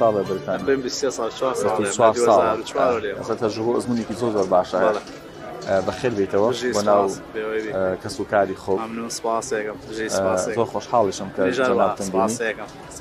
ساڵە بریتانیا بین 24 ساڵ ساڵ ئەستا ژوو زمونێکی زۆر باشە بەخێر بێتەوە بۆ ناو کەس و کاری خۆ سپاسێکم زۆر خۆشحاڵیشم کە جەنابتان بینی